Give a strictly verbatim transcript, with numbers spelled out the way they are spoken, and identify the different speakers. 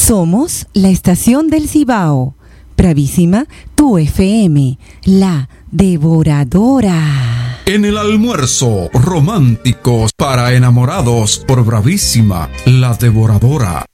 Speaker 1: Somos la estación del Cibao. Bravísima, tu F M, la devoradora.
Speaker 2: En el almuerzo, románticos para enamorados por Bravísima, la devoradora.